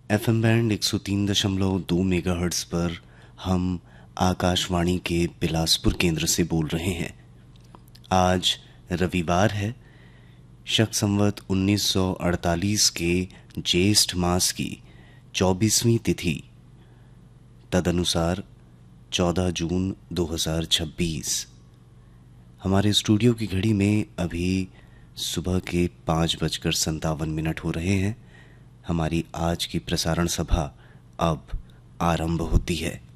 FM band 103.2 megahertz पर हम आकाशवाणी के बिलासपुर केंद्र से बोल रहे हैं। आज रविवार है। शक संवत 1948 के ज्येष्ठ मास की 24वीं तिथि, तदनुसार 14 जून 2026। हमारे स्टूडियो की घड़ी में अभी सुबह के 5:57 हो रहे हैं। हमारी आज की प्रसारण सभा अब आरंभ होती है।